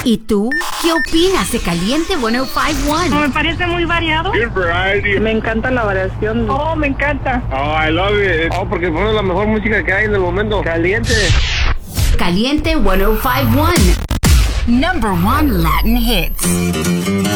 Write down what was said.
¿Y tú? ¿Qué opinas de Caliente 105.1? Me parece muy variado. Good variety. Me encanta la variación. Oh, me encanta. Oh, I love it. Oh, porque pone la mejor música que hay en el momento. Caliente. Caliente 105.1. Number 1 Latin hits.